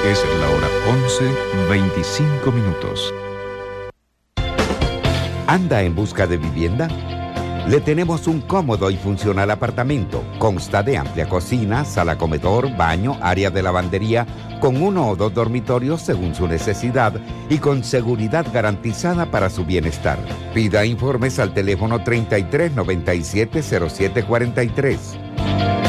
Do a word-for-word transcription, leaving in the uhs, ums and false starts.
Es la hora once, veinticinco minutos. ¿Anda en busca de vivienda? Le tenemos un cómodo y funcional apartamento. Consta de amplia cocina, sala comedor, baño, área de lavandería, con uno o dos dormitorios según su necesidad y con seguridad garantizada para su bienestar. Pida informes al teléfono treinta y tres noventa y siete cero siete cuarenta y tres.